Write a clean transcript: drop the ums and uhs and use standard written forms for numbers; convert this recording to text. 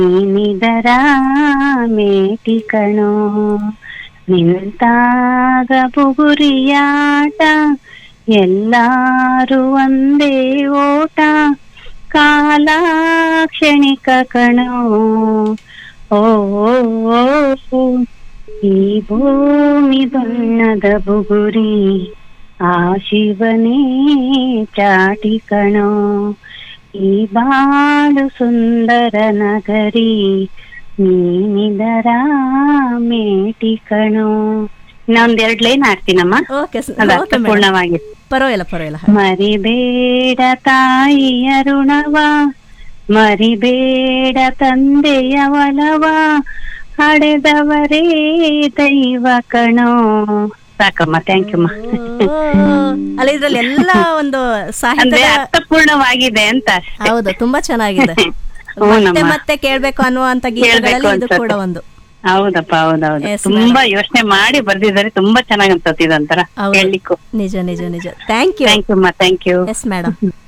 ನೀನಿದರ ಮೇಟಿ ಕಣೋ ನಿಂತಾಗ ಬುಗುರಿಯಾಟ ಎಲ್ಲಾರು ಒಂದೇ ಓಟ ಕಾಲ ಕ್ಷಣಿಕ ಕಣೋ ಓ ಓ, ಓ, ಓ. ಈ ಭೂಮಿ ಬಣ್ಣದ ಬುಗುರಿ ಆ ಶಿವನೇ ಚಾಟಿ ಕಣೋ ಈ ಬಾಳು ಸುಂದರ ನಗರಿ ನೀನಿದರ ಮೇಟಿ ಕಣೋ. ಇನ್ನೊಂದೆರಡು ಲೈನ್ ಹಾಡ್ತೀನಮ್ಮ, ಓಕೆ ಅದು ಓಕೆ ಮೇಡಮ್, ಅರ್ಥಪೂರ್ಣವಾಗಿ. ಪರವಾಗಿಲ್ಲ ಪರವಾಗಿಲ್ಲ. ಮರಿಬೇಡ ತಾಯಿಯ ಋಣವ, ಮರಿಬೇಡ ತಂದೆಯ ಒಲವ, ಹಡೆದವರೇ ದೈವ ಕಣೋ. ಸಾಕಮ್ಮ, ಥ್ಯಾಂಕ್ ಯು ಅಮ್ಮ. ಅಲ್ಲ ಇದ್ರಲ್ಲಿ ಎಲ್ಲ ಒಂದು ಅಂದ್ರೆ ಸಾಹಿತ್ಯ. ಅರ್ಥಪೂರ್ಣವಾಗಿದೆ ಅಂತ ಅಷ್ಟೇ. ಹೌದು, ತುಂಬಾ ಚೆನ್ನಾಗಿದೆ. ಹೂನಮ್ಮ. ಮತ್ತೆ ಮತ್ತೆ ಕೇಳ್ಬೇಕು ಅನ್ನುವಂತ ಗೀತೆಗಳಲ್ಲಿ ಇದು ಅನ್ಸುತ್ತೆ. ಕೂಡ ಒಂದು. ಹೌದಪ್ಪ, ಹೌದೌದು. Yes, ತುಂಬಾ ಯೋಚನೆ ಮಾಡಿ ಬರ್ದಿದ್ದಾರೆ, ತುಂಬಾ ಚೆನ್ನಾಗಿ ಅನ್ಸತ್ತೆ ಇದೊಂಥರ ಹೌದು. ಹೇಳಲಿಕ್ಕೂ. ನಿಜ ನಿಜ ನಿಜ. Thank you. ಥ್ಯಾಂಕ್ ಯು ಅಮ್ಮ, ಥ್ಯಾಂಕ್ ಯು. Yes madam.